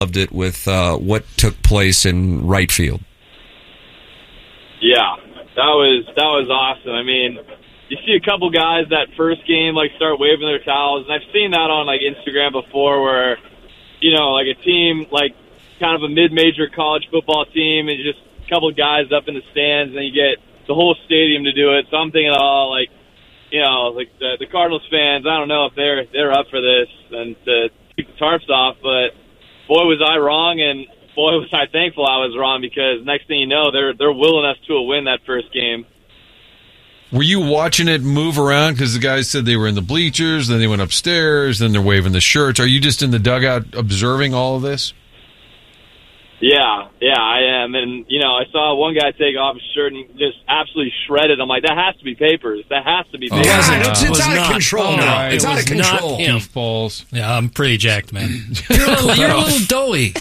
loved it with what took place in right field. Yeah, that was awesome. I mean, you see a couple guys that first game like start waving their towels, and I've seen that on like Instagram before, where like a team like kind of a mid-major college football team, and just a couple of guys up in the stands, and you get the whole stadium to do it. So I'm thinking, like the Cardinals fans, I don't know if they're up for this and to keep the tarps off, but boy was I wrong, and boy was I thankful I was wrong, because next thing you know, they're willing us to a win that first game. Were you watching it move around? Because the guys said they were in the bleachers, then they went upstairs, then they're waving the shirts. Are you just in the dugout observing all of this? Yeah, I am. And, I saw one guy take off his shirt and just absolutely shred it. I'm like, that has to be papers. That has to be papers. It's out of control now. It's out of control. Balls. Yeah, I'm pretty jacked, man. You're a little doughy.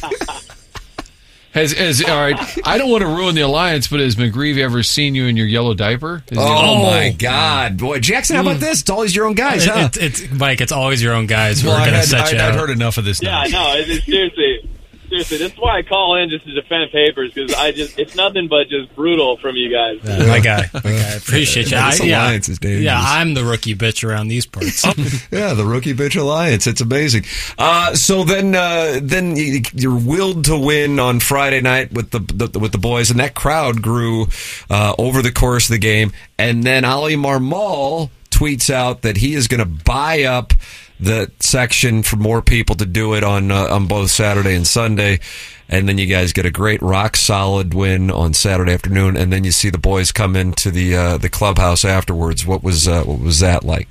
All right, I don't want to ruin the alliance, but has McGreevy ever seen you in your yellow diaper? My God. Boy, Jackson, how about this? It's always your own guys, huh? It's Mike, it's always your own guys who are Well, going to set you I've out. heard enough of this now. Yeah, no, seriously, that's why I call in, just to defend papers, because it's nothing but just brutal from you guys. Yeah, my guy, I appreciate you. This alliance is dangerous. Yeah, I'm the rookie bitch around these parts. Yeah, the Rookie Bitch Alliance. It's amazing. So then you're willed to win on Friday night with the boys, and that crowd grew over the course of the game. And then Ali Marmol tweets out that he is going to buy up the section for more people to do it on both Saturday and Sunday. And then you guys get a great rock-solid win on Saturday afternoon, and then you see the boys come into the clubhouse afterwards. What was that like?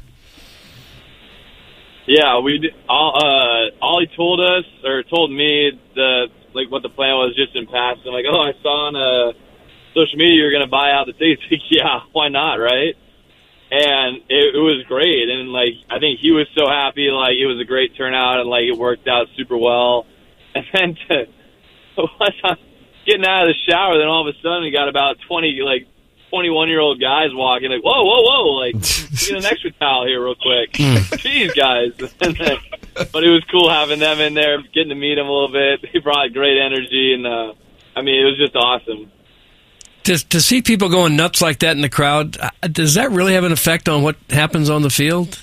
Yeah, Ollie told me what the plan was just in passing. I'm like, I saw on social media you're going to buy out the tickets. Yeah, why not, right? And it was great, and I think he was so happy. It was a great turnout, and it worked out super well. And then once I'm getting out of the shower, then all of a sudden we got about 21-year-old guys walking. Whoa! Get an extra towel here real quick. Jeez, guys. But it was cool having them in there, getting to meet them a little bit. They brought great energy, and it was just awesome. To see people going nuts like that in the crowd, does that really have an effect on what happens on the field?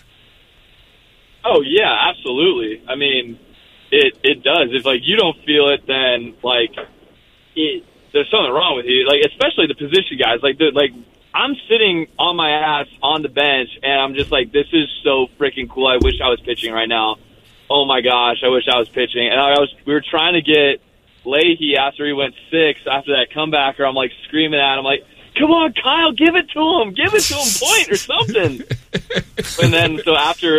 Oh, yeah, absolutely. It does. If, you don't feel it, then, there's something wrong with you. Especially the position guys. I'm sitting on my ass on the bench, and I'm just this is so freaking cool. I wish I was pitching right now. Oh, my gosh, I wish I was pitching. And we were trying to get Leahy after he went 6 after that comebacker. I'm screaming at him come on, Kyle, give it to him, point or something. And then so after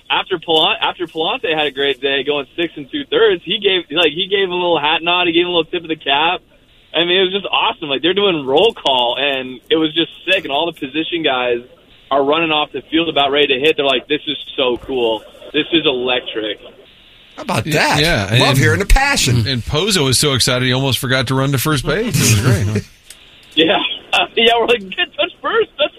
Palante had a great day going 6 2/3, he gave him a little hat nod, he gave him a little tip of the cap. It was just awesome. They're doing roll call, and it was just sick. And all the position guys are running off the field about ready to hit. They're this is so cool. This is electric. How about that? Yeah. Love hearing the passion. And Pozo was so excited he almost forgot to run to first base. It was great. Huh? Yeah. We're touch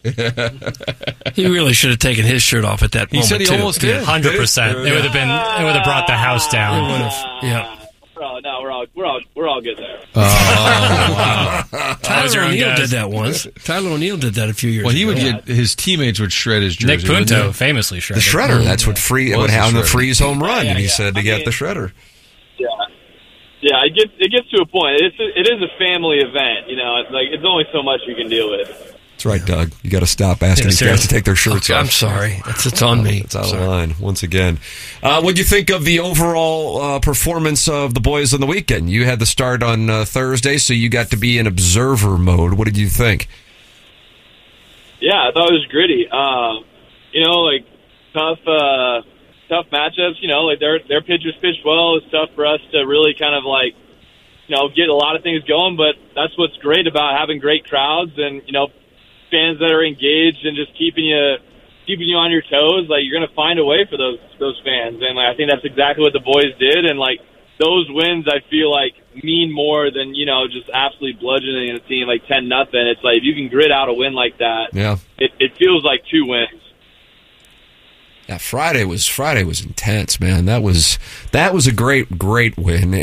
first. He really should have taken his shirt off at that moment. He said he almost did. 100%. It would have brought the house down. Yeah. We're all good there. Wow. Tyler O'Neill did that once. Tyler O'Neill did that a few years ago. Well, he would get his teammates would shred his jersey. Nick Punto famously shredded. The shredder. That's what would have the Freeze home run, and he said to get the shredder. Yeah. Yeah, it gets to a point. It is a family event, it's only so much you can deal with. That's right, Doug. You got to stop asking these guys to take their shirts off. I'm sorry. It's on me. It's out of line once again. What do you think of the overall performance of the boys on the weekend? You had the start on Thursday, so you got to be in observer mode. What did you think? Yeah, I thought it was gritty. Tough matchups. Their pitchers pitched well. It was tough for us to really kind of get a lot of things going. But that's what's great about having great crowds and fans that are engaged and just keeping you on your toes. You're going to find a way for those fans, and I think that's exactly what the boys did. And those wins, I feel mean more than just absolutely bludgeoning a team 10-0. It's if you can grit out a win like that, yeah, it feels like 2 wins. Friday was intense, man. That was a great win.